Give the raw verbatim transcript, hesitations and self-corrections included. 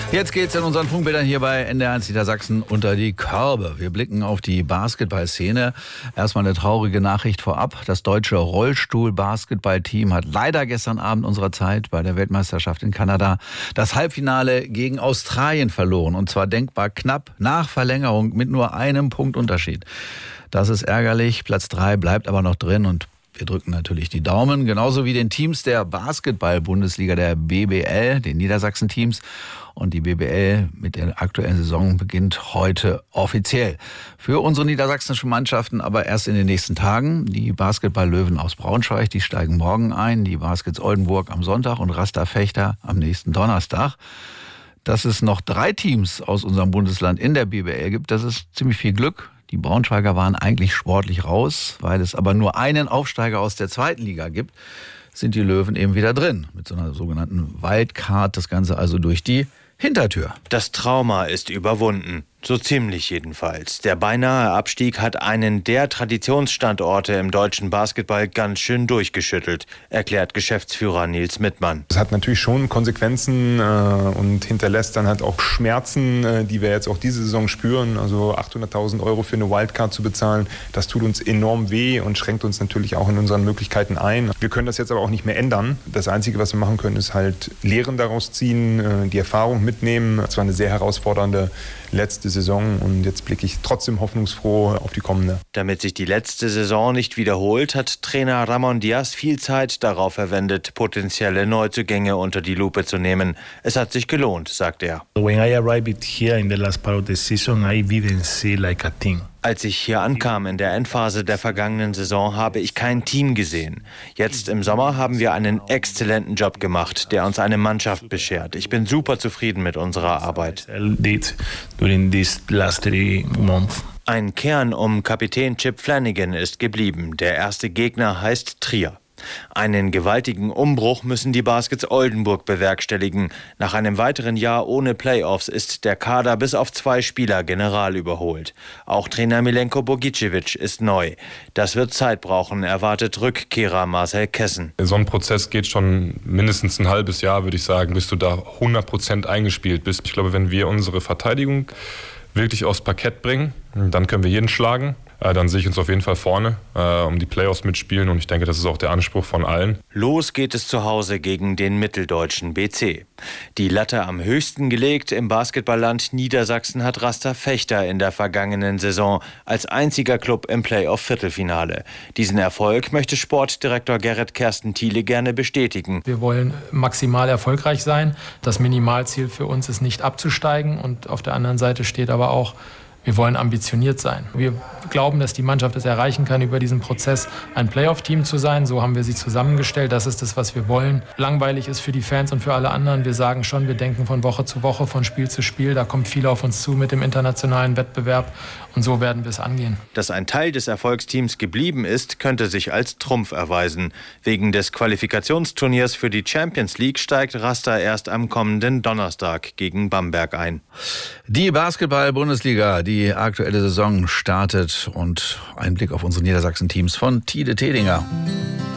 Jetzt geht's in unseren Funkbildern hier bei N D R eins Niedersachsen unter die Körbe. Wir blicken auf die Basketballszene. Erstmal eine traurige Nachricht vorab. Das deutsche Rollstuhl-Basketballteam hat leider gestern Abend unserer Zeit bei der Weltmeisterschaft in Kanada das Halbfinale gegen Australien verloren. Und zwar denkbar knapp nach Verlängerung mit nur einem Punkt Unterschied. Das ist ärgerlich. Platz drei bleibt aber noch drin und wir drücken natürlich die Daumen, genauso wie den Teams der Basketball-Bundesliga, der B B L, den Niedersachsen-Teams. Und die B B L mit der aktuellen Saison beginnt heute offiziell. Für unsere niedersächsischen Mannschaften aber erst in den nächsten Tagen. Die Basketball-Löwen aus Braunschweig, die steigen morgen ein. Die Baskets Oldenburg am Sonntag und Rasta Fechter am nächsten Donnerstag. Dass es noch drei Teams aus unserem Bundesland in der B B L gibt, das ist ziemlich viel Glück. Die Braunschweiger waren eigentlich sportlich raus, weil es aber nur einen Aufsteiger aus der zweiten Liga gibt, sind die Löwen eben wieder drin. Mit so einer sogenannten Wildcard, das Ganze also durch die Hintertür. Das Trauma ist überwunden. So ziemlich jedenfalls. Der beinahe Abstieg hat einen der Traditionsstandorte im deutschen Basketball ganz schön durchgeschüttelt, erklärt Geschäftsführer Nils Mittmann. Es hat natürlich schon Konsequenzen äh, und hinterlässt dann halt auch Schmerzen, äh, die wir jetzt auch diese Saison spüren. Also achthunderttausend Euro für eine Wildcard zu bezahlen, das tut uns enorm weh und schränkt uns natürlich auch in unseren Möglichkeiten ein. Wir können das jetzt aber auch nicht mehr ändern. Das Einzige, was wir machen können, ist halt Lehren daraus ziehen, äh, die Erfahrung mitnehmen. Es war eine sehr herausfordernde letzte Saison und jetzt blicke ich trotzdem hoffnungsfroh auf die kommende. Damit sich die letzte Saison nicht wiederholt, hat Trainer Ramon Diaz viel Zeit darauf verwendet, potenzielle Neuzugänge unter die Lupe zu nehmen. Es hat sich gelohnt, sagt er. When I arrived here in the last part of the season, I didn't see like a team. Als ich hier ankam in der Endphase der vergangenen Saison, habe ich kein Team gesehen. Jetzt im Sommer haben wir einen exzellenten Job gemacht, der uns eine Mannschaft beschert. Ich bin super zufrieden mit unserer Arbeit. Ein Kern um Kapitän Chip Flanagan ist geblieben. Der erste Gegner heißt Trier. Einen gewaltigen Umbruch müssen die Baskets Oldenburg bewerkstelligen. Nach einem weiteren Jahr ohne Playoffs ist der Kader bis auf zwei Spieler general überholt. Auch Trainer Milenko Bogicevic ist neu. Das wird Zeit brauchen, erwartet Rückkehrer Marcel Kessen. So ein Prozess geht schon mindestens ein halbes Jahr, würde ich sagen, bis du da hundert Prozent eingespielt bist. Ich glaube, wenn wir unsere Verteidigung wirklich aufs Parkett bringen, dann können wir jeden schlagen. Dann sehe ich uns auf jeden Fall vorne, äh, um die Playoffs mitspielen und ich denke, das ist auch der Anspruch von allen. Los geht es zu Hause gegen den mitteldeutschen B C. Die Latte am höchsten gelegt im Basketballland Niedersachsen hat Rasta Fechter in der vergangenen Saison als einziger Club im Playoff-Viertelfinale. Diesen Erfolg möchte Sportdirektor Gerrit Kersten-Thiele gerne bestätigen. Wir wollen maximal erfolgreich sein. Das Minimalziel für uns ist nicht abzusteigen und auf der anderen Seite steht aber auch, wir wollen ambitioniert sein. Wir glauben, dass die Mannschaft es erreichen kann, über diesen Prozess ein Playoff-Team zu sein. So haben wir sie zusammengestellt. Das ist das, was wir wollen. Langweilig ist für die Fans und für alle anderen. Wir sagen schon, wir denken von Woche zu Woche, von Spiel zu Spiel. Da kommt viel auf uns zu mit dem internationalen Wettbewerb. Und so werden wir es angehen. Dass ein Teil des Erfolgsteams geblieben ist, könnte sich als Trumpf erweisen. Wegen des Qualifikationsturniers für die Champions League steigt Rasta erst am kommenden Donnerstag gegen Bamberg ein. Die Basketball-Bundesliga, die aktuelle Saison startet und ein Blick auf unsere Niedersachsen-Teams von Tide Tedinger.